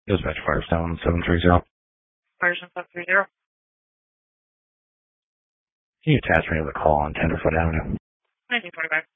Dispatch Firestone 730. Firestone 730. Can you attach me to the call on Tenderfoot Avenue? 1925.